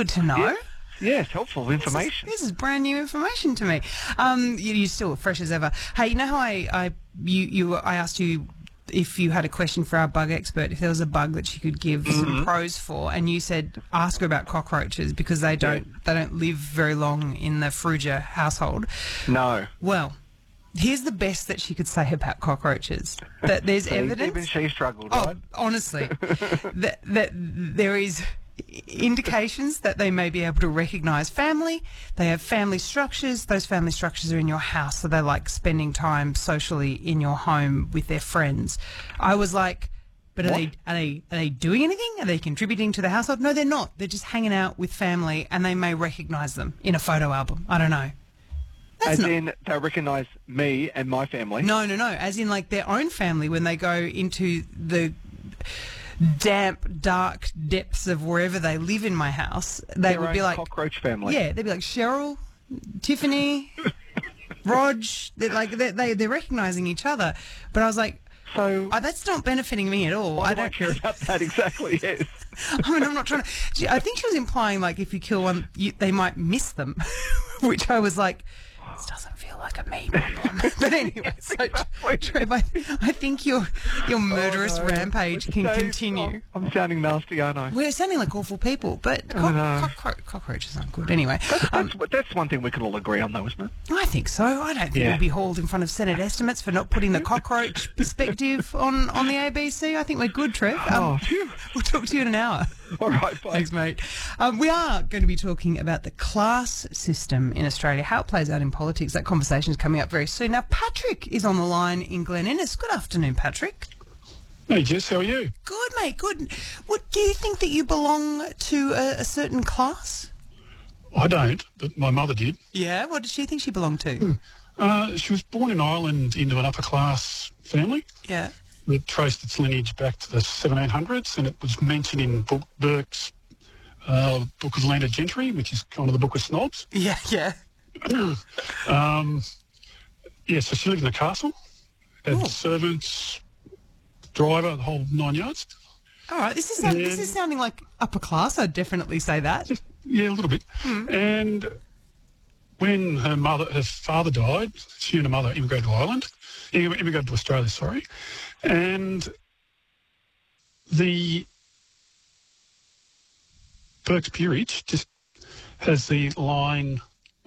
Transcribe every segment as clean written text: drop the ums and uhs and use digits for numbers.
good to know. Yeah, it's helpful information. This is brand new information to me. You're still fresh as ever. Hey, you know how I asked you if you had a question for our bug expert, if there was a bug that she could give some pros for, and you said ask her about cockroaches because they don't live very long in the Fruger household. No. Well, here's the best that she could say about cockroaches. That there's evidence. Even she struggled, right? Honestly, that there is indications that they may be able to recognise family. They have family structures. Those family structures are in your house, so they like spending time socially in your home with their friends. I was like, but are they doing anything? Are they contributing to the household? No, they're not. They're just hanging out with family, and they may recognise them in a photo album. I don't know. As in, they recognise me and my family? No. As in, like, their own family when they go into the damp, dark depths of wherever they live in my house. They would be like cockroach family. Yeah, they'd be like Cheryl, Tiffany, Rog. They're recognising each other. But I was like, so that's not benefiting me at all. I don't care about that exactly. Yes. I mean, I'm not trying to. I think she was implying like if you kill one, they might miss them, which I was like, this doesn't feel like a me problem. But anyway, so Trev, I think your murderous rampage can continue. I'm sounding nasty, aren't I? We're sounding like awful people, but cockroaches aren't good. Anyway. That's one thing we can all agree on, though, isn't it? I think so. I don't think we'll be hauled in front of Senate estimates for not putting the cockroach perspective on the ABC. I think we're good, Trev. We'll talk to you in an hour. All right, bye. Thanks, mate. We are going to be talking about the class system in Australia, how it plays out in politics. That conversation is coming up very soon. Now, Patrick is on the line in Glen Innes. Good afternoon, Patrick. Hey, Jess, how are you? Good, mate, good. What, do you think that you belong to a certain class? I don't, but my mother did. Yeah? What did she think she belonged to? She was born in Ireland into an upper-class family. Yeah. It traced its lineage back to the 1700s, and it was mentioned in Burke's Book of Landed Gentry, which is kind of the Book of Snobs. Yeah. So she lived in a castle, had servants, driver, the whole 9 yards. All right, this is sounding like upper class. I'd definitely say that. Yeah, a little bit. And when her father died, she and her mother immigrated to Australia, sorry. And the Burke's Peerage just has the line,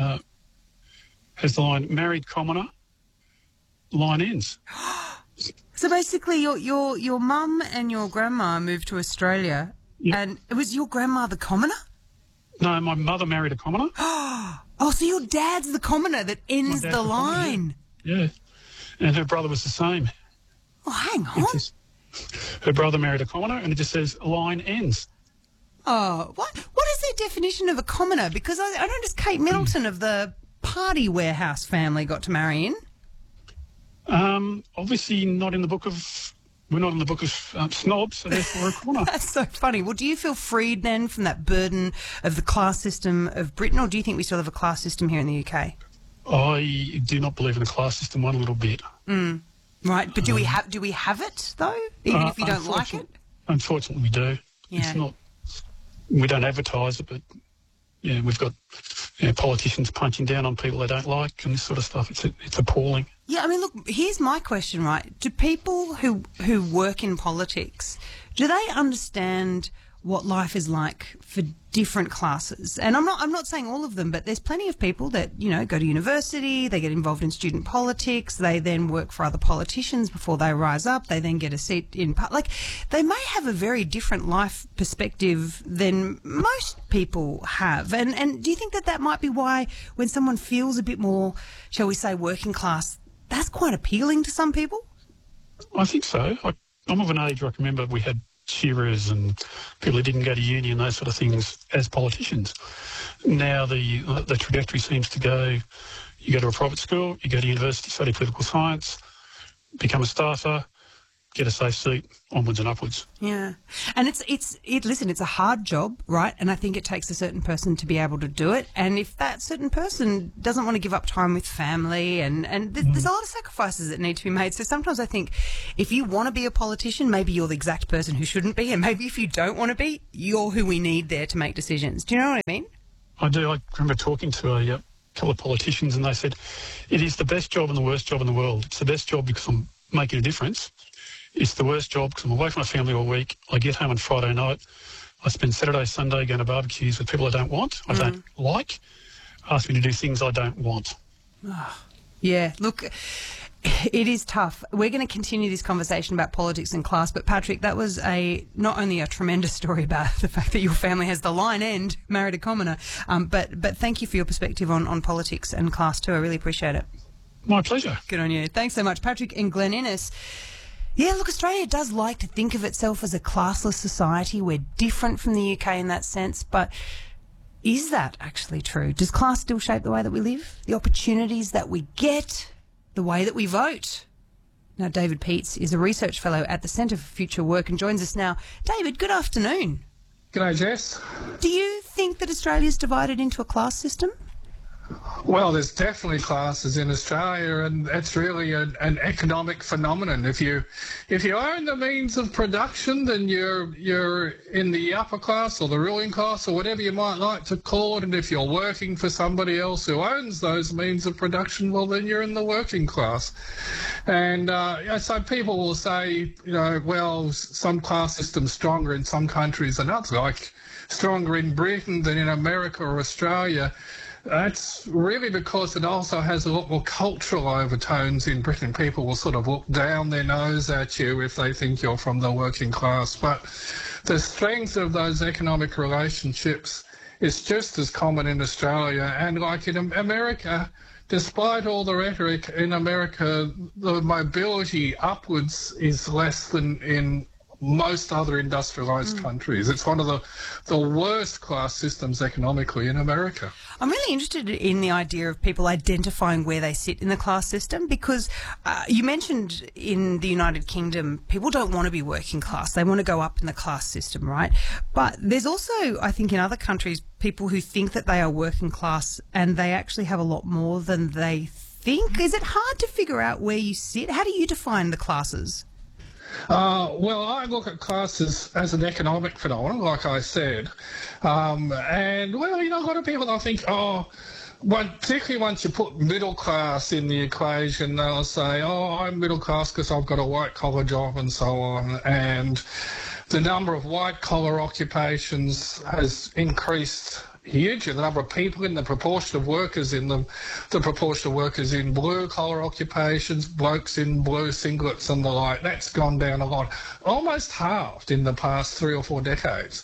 married commoner, line ends. So basically your mum and your grandma moved to Australia, and it was your grandma the commoner? No, my mother married a commoner. Oh, so your dad's the commoner that ends the line. Yeah. And her brother was the same. Oh, hang on. Her brother married a commoner, and it just says line ends. Oh, what is their definition of a commoner? Because I noticed Kate Middleton of the Party Warehouse family got to marry in. Obviously not in the book of... We're not in the book of snobs, so therefore we're a commoner. That's so funny. Well, do you feel freed then from that burden of the class system of Britain, or do you think we still have a class system here in the UK? I do not believe in the class system one little bit. Right, but do we have it though? Even if you don't like it? Unfortunately, we do. Yeah. It's not. We don't advertise it, but yeah, we've got politicians punching down on people they don't like and this sort of stuff. It's appalling. Yeah, I mean, look, here's my question, right? Do people who work in politics, do they understand what life is like for different classes? And I'm not saying all of them, but there's plenty of people that, go to university, they get involved in student politics, they then work for other politicians before they rise up, they then get a seat in they may have a very different life perspective than most people have. And do you think that might be why when someone feels a bit more, shall we say, working class, that's quite appealing to some people? I think so. I'm of an age where I can remember we had shearers and people who didn't go to uni and those sort of things as politicians. Now the trajectory seems to go, you go to a private school, you go to university, study political science, become a staffer, get a safe seat, onwards and upwards. Yeah. And listen, it's a hard job, right? And I think it takes a certain person to be able to do it. And if that certain person doesn't want to give up time with family and there's a lot of sacrifices that need to be made. So sometimes I think if you want to be a politician, maybe you're the exact person who shouldn't be. And maybe if you don't want to be, you're who we need there to make decisions. Do you know what I mean? I do. I remember talking to a couple of politicians and they said, it is the best job and the worst job in the world. It's the best job because I'm making a difference. It's the worst job because I'm away from my family all week. I get home on Friday night. I spend Saturday, Sunday going to barbecues with people I don't want, I don't like, ask me to do things I don't want. Yeah, look, it is tough. We're going to continue this conversation about politics and class, but Patrick, that was not only a tremendous story about the fact that your family has the line end, married a commoner, but thank you for your perspective on politics and class too. I really appreciate it. My pleasure. Good on you. Thanks so much, Patrick and Glen Innes. Yeah, look, Australia does like to think of itself as a classless society. We're different from the UK in that sense, but is that actually true? Does class still shape the way that we live, the opportunities that we get, the way that we vote? Now, David Peets is a research fellow at the Centre for Future Work and joins us now. David, good afternoon. G'day, Jess. Do you think that Australia's divided into a class system? Well, there's definitely classes in Australia, and it's really an economic phenomenon. If you own the means of production, then you're in the upper class or the ruling class or whatever you might like to call it. And if you're working for somebody else who owns those means of production, well, then you're in the working class. And so people will say, well, some class system's stronger in some countries than others, like stronger in Britain than in America or Australia. That's really because it also has a lot more cultural overtones in Britain. People will sort of look down their nose at you if they think you're from the working class. But the strength of those economic relationships is just as common in Australia. And like in America, despite all the rhetoric, in America, the mobility upwards is less than in most other industrialised countries. It's one of the worst class systems economically in America. I'm really interested in the idea of people identifying where they sit in the class system because you mentioned in the United Kingdom, people don't want to be working class. They want to go up in the class system, right? But there's also, I think, in other countries, people who think that they are working class and they actually have a lot more than they think. Is it hard to figure out where you sit? How do you define the classes? Well, I look at classes as an economic phenomenon, like I said. And, well, a lot of people, I think, particularly once you put middle class in the equation, they'll say, I'm middle class because I've got a white-collar job and so on. And the number of white-collar occupations has increased hugely. The number of people in the proportion of workers in them, the proportion of workers in blue-collar occupations, blokes in blue singlets and the like, that's gone down a lot, almost halved in the past 3 or 4 decades.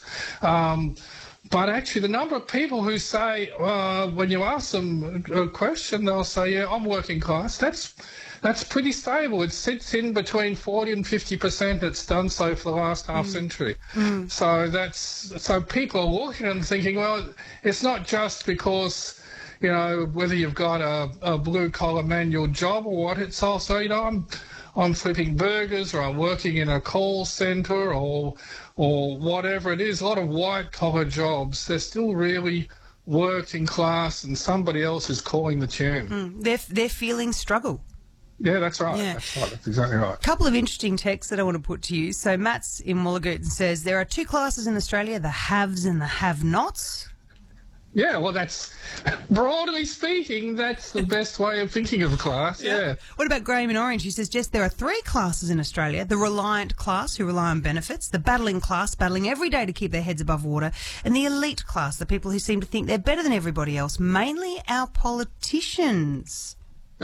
But actually the number of people who say, when you ask them a question, they'll say, yeah, I'm working class, that's pretty stable. It sits in between 40 and 50%. It's done so for the last half century. So people are looking and thinking, well, it's not just because, whether you've got a blue-collar manual job or what. It's also, I'm flipping burgers or I'm working in a call centre or whatever it is. A lot of white-collar jobs, they're still really working class and somebody else is calling the tune. They're feeling struggle. Yeah, that's right. Yeah. That's right. That's exactly right. A couple of interesting texts that I want to put to you. So Matt's in Wollongong says there are 2 classes in Australia, the haves and the have-nots. Yeah, well, that's, broadly speaking, that's the best way of thinking of class, yeah. What about Graham in Orange? He says, Jess, there are 3 classes in Australia, the reliant class who rely on benefits, the battling class, battling every day to keep their heads above water, and the elite class, the people who seem to think they're better than everybody else, mainly our politicians.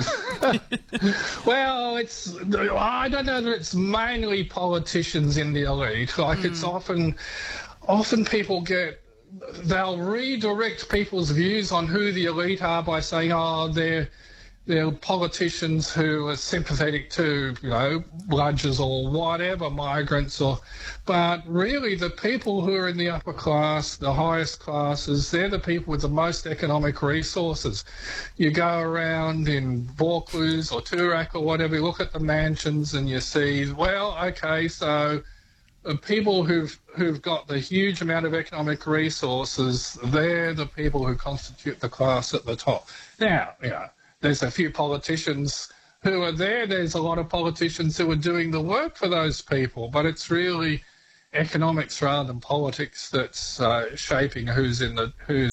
Well, I don't know that it's mainly politicians in the elite. Like it's often people they'll redirect people's views on who the elite are by saying, they're there are politicians who are sympathetic to, bludgers or whatever, migrants, but really the people who are in the upper class, the highest classes, they're the people with the most economic resources. You go around in Vaucluse or Toorak or whatever, you look at the mansions and you see, well, okay, so the people who've got the huge amount of economic resources, they're the people who constitute the class at the top. Now, there's a few politicians who are there. There's a lot of politicians who are doing the work for those people, but it's really economics rather than politics that's shaping who's in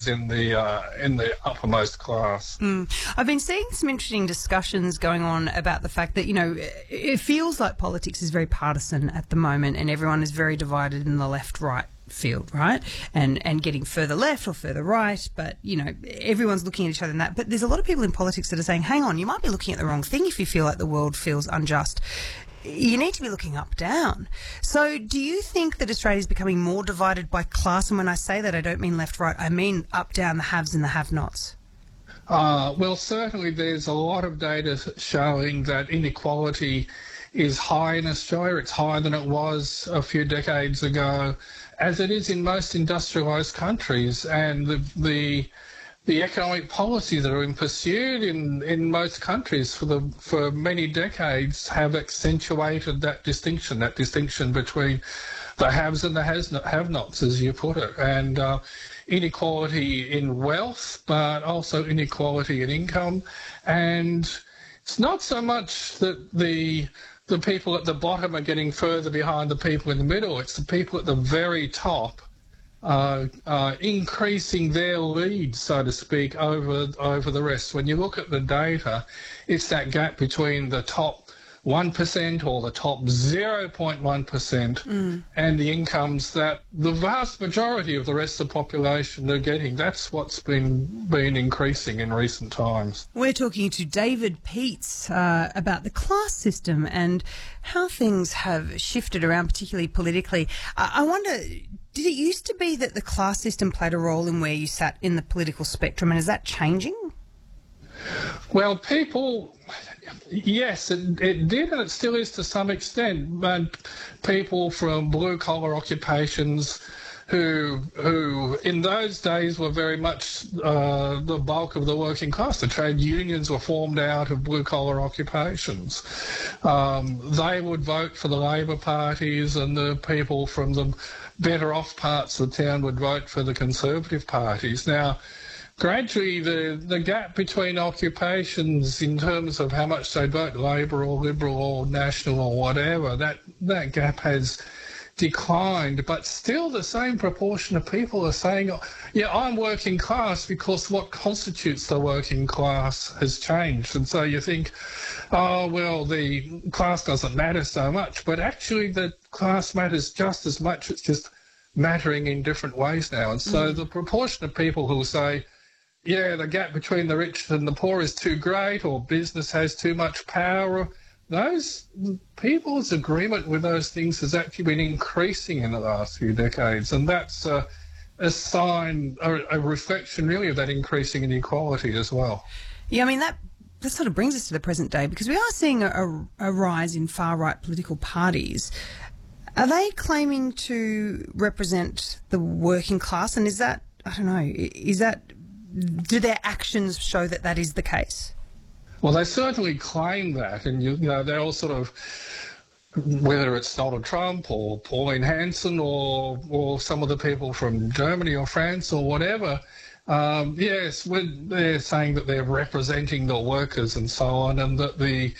the uppermost class. I've been seeing some interesting discussions going on about the fact that it feels like politics is very partisan at the moment, and everyone is very divided in the left-right field, right? And getting further left or further right, but everyone's looking at each other in that. But there's a lot of people in politics that are saying, hang on, you might be looking at the wrong thing if you feel like the world feels unjust. You need to be looking up down. So do you think that Australia is becoming more divided by class? And when I say that, I don't mean left right, I mean up down, the haves and the have-nots. Well, certainly there's a lot of data showing that inequality is high in Australia. It's higher than it was a few decades ago, as it is in most industrialised countries, and the economic policies that are being pursued in most countries for many decades have accentuated that distinction between the haves and the have-nots, as you put it, and inequality in wealth, but also inequality in income. And it's not so much that the people at the bottom are getting further behind the people in the middle. It's the people at the very top increasing their lead, so to speak, over the rest. When you look at the data, it's that gap between the top 1% or the top 0.1% and the incomes that the vast majority of the rest of the population are getting. That's what's been increasing in recent times. We're talking to David Peets about the class system and how things have shifted around, particularly politically. I wonder, did it used to be that the class system played a role in where you sat in the political spectrum, and is that changing? Well, yes, it did, and it still is to some extent. But people from blue-collar occupations who in those days were very much the bulk of the working class. The trade unions were formed out of blue-collar occupations. They would vote for the Labor parties, and the people from the better-off parts of the town would vote for the Conservative parties. Now, gradually, the gap between occupations in terms of how much they vote Labor or Liberal or National or whatever, that gap has declined, but still the same proportion of people are saying, yeah, I'm working class, because what constitutes the working class has changed. And so you think, oh, well, the class doesn't matter so much, but actually the class matters just as much. It's just mattering in different ways now. And so the proportion of people who say, yeah, the gap between the rich and the poor is too great, or business has too much power, those people's agreement with those things has actually been increasing in the last few decades. And that's a sign, a reflection really of that increasing inequality as well. Yeah, I mean, that sort of brings us to the present day, because we are seeing a rise in far-right political parties. Are they claiming to represent the working class? And is that, I don't know, do their actions show that that is the case? Well, they certainly claim that, and they're all sort of, whether it's Donald Trump or Pauline Hanson or some of the people from Germany or France or whatever, yes, they're saying that they're representing the workers and so on, and that the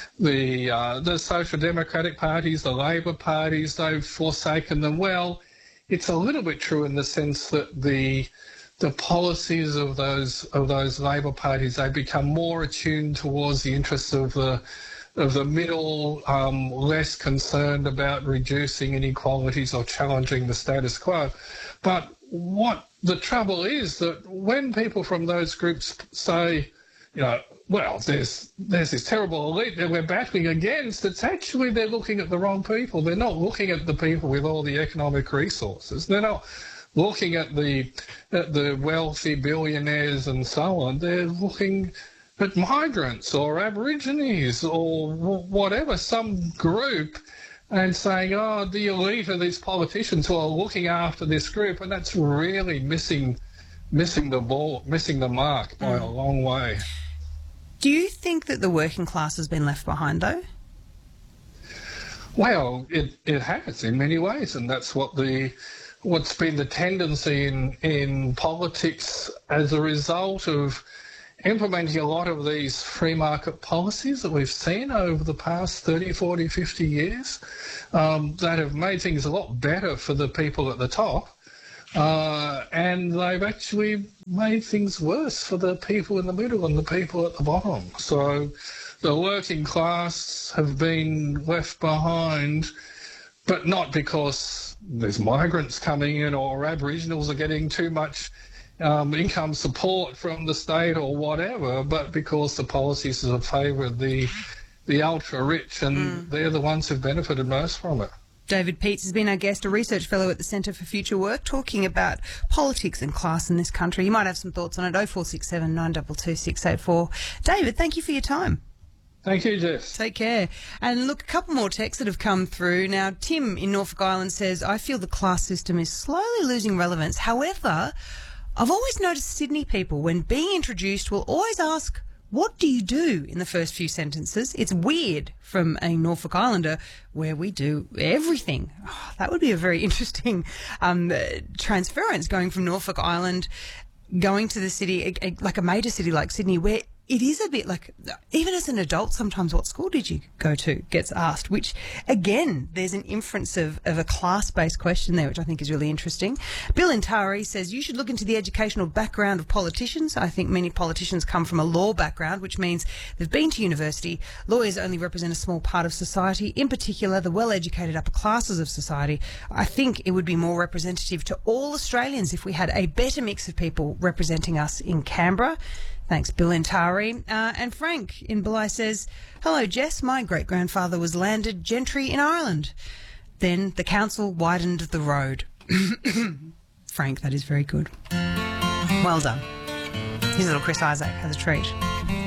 social democratic parties, the Labor parties, they've forsaken them. Well, it's a little bit true in the sense that the policies of those Labor parties, they become more attuned towards the interests of the middle, less concerned about reducing inequalities or challenging the status quo. But what the trouble is that when people from those groups say, well, there's this terrible elite that we're battling against, it's actually they're looking at the wrong people. They're not looking at the people with all the economic resources. They're not looking at the wealthy billionaires and so on. They're looking but migrants or Aborigines or whatever, some group, and saying, oh, the elite are these politicians who are looking after this group, and that's really missing the mark by a long way. Do you think that the working class has been left behind, though? Well, it has in many ways, and that's what's been the tendency in politics as a result of implementing a lot of these free market policies that we've seen over the past 30, 40, 50 years that have made things a lot better for the people at the top. And they've actually made things worse for the people in the middle and the people at the bottom. So the working class have been left behind, but not because there's migrants coming in or Aboriginals are getting too much income support from the state or whatever, but because the policies have favoured the ultra-rich, and they're the ones who've benefited most from it. David Peets has been our guest, a research fellow at the Centre for Future Work, talking about politics and class in this country. You might have some thoughts on it, 0467 922 684. David, thank you for your time. Thank you, Jess. Take care. And look, a couple more texts that have come through. Now, Tim in Norfolk Island says, I feel the class system is slowly losing relevance. However, I've always noticed Sydney people, when being introduced, will always ask, what do you do in the first few sentences? It's weird from a Norfolk Islander where we do everything. Oh, that would be a very interesting transference, going from Norfolk Island, going to the city, like a major city like Sydney, where it is a bit like, even as an adult, sometimes what school did you go to gets asked, which, again, there's an inference of a class-based question there, which I think is really interesting. Bill Intari says, you should look into the educational background of politicians. I think many politicians come from a law background, which means they've been to university. Lawyers only represent a small part of society, in particular the well-educated upper classes of society. I think it would be more representative to all Australians if we had a better mix of people representing us in Canberra. Thanks, Bill Intari. And Frank in Bulli says, hello, Jess. My great-grandfather was landed gentry in Ireland. Then the council widened the road. Frank, that is very good. Well done. Here's little Chris Isaac as a treat.